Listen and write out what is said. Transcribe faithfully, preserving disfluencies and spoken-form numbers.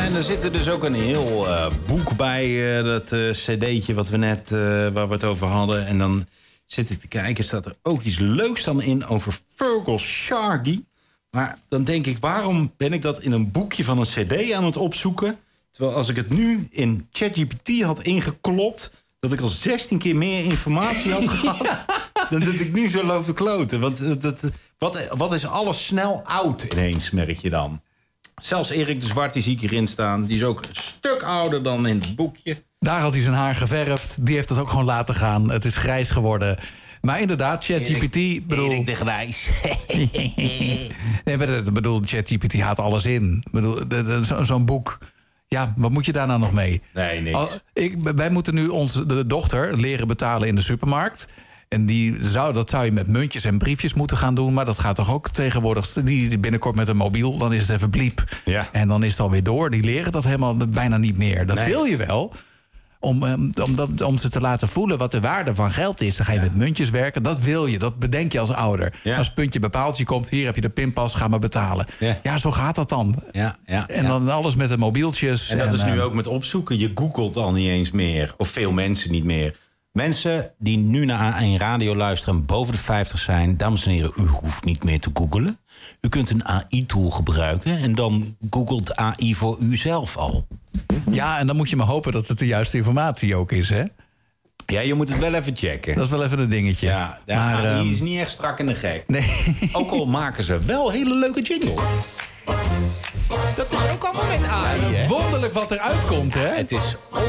en er zit er dus ook een heel uh, boek bij, uh, dat uh, cd'tje wat we net, uh, waar we het over hadden. En dan zit ik te kijken, staat er ook iets leuks dan in over Feargal Sharkey. Maar dan denk ik, waarom ben ik dat in een boekje van een cd aan het opzoeken? Terwijl als ik het nu in ChatGPT had ingeklopt, dat ik al zestien keer meer informatie had gehad, ja, dan dat ik nu zo loop te kloten. Want dat, wat, wat is alles snel oud ineens, merk je dan? Zelfs Erik de Zwart, die zie ik hierin staan, die is ook een stuk ouder dan in het boekje. Daar had hij zijn haar geverfd. Die heeft het ook gewoon laten gaan. Het is grijs geworden. Maar inderdaad, ChatGPT... Erik, bedoel... Erik de Grijs. nee, maar ik bedoel, ChatGPT haalt alles in. Ik bedoel, de, de, zo, zo'n boek... Ja, wat moet je daar nou nog mee? Nee, niks. Al, ik, wij moeten nu onze de dochter leren betalen in de supermarkt. En die zou, dat zou je met muntjes en briefjes moeten gaan doen. Maar dat gaat toch ook tegenwoordig... Die, die binnenkort met een mobiel, dan is het even bliep. Ja. En dan is het alweer door. Die leren dat helemaal bijna niet meer. Dat nee. wil je wel... Om, om, dat, om ze te laten voelen wat de waarde van geld is. Dan ga je ja. met muntjes werken. Dat wil je, dat bedenk je als ouder. Ja. Als puntje bepaaltje komt, hier heb je de pinpas, ga maar betalen. Ja, ja zo gaat dat dan. Ja, ja, en ja. dan alles met de mobieltjes. En dat en, is nu uh, ook met opzoeken. Je googelt al niet eens meer. Of veel mensen niet meer. Mensen die nu naar A één Radio luisteren en boven de vijftig zijn... dames en heren, u hoeft niet meer te googelen. U kunt een A I-tool gebruiken en dan googelt A I voor u zelf al. Ja, en dan moet je maar hopen dat het de juiste informatie ook is, hè? Ja, je moet het wel even checken. Dat is wel even een dingetje. Ja, de maar, A I um... is niet echt strak in de gek. Nee. Ook al maken ze wel hele leuke jingle. Dat is ook allemaal met A I, hè? Wonderlijk wat eruit komt, hè? Ja, het is